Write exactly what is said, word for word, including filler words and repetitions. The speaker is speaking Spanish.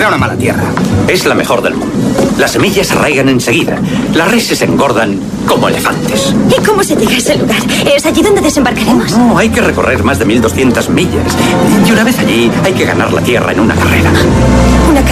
una mala tierra. Es la mejor del mundo. Las semillas arraigan enseguida. Las reses engordan como elefantes. ¿Y cómo se llega a ese lugar? ¿Es allí donde desembarcaremos? No, hay que recorrer más de mil doscientas millas. Y una vez allí, hay que ganar la tierra en una carrera. Una